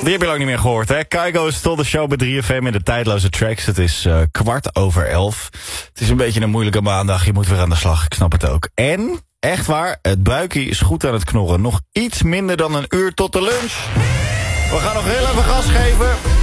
Die heb je lang niet meer gehoord, hè? Keigo is tot de show bij 3FM in de tijdloze tracks. Het is 11:15. Het is een beetje een moeilijke maandag. Je moet weer aan de slag, ik snap het ook. En, echt waar, het buikje is goed aan het knorren. Nog iets minder dan een uur tot de lunch. We gaan nog heel even gas geven.